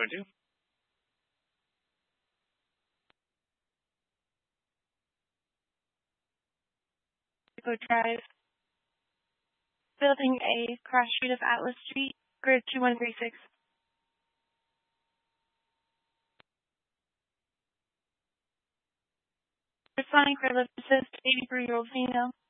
612. Depot Drive, Building A, cross street of Atlas Street, grid 2136. Responding for Elizabeth, 83-year-old female.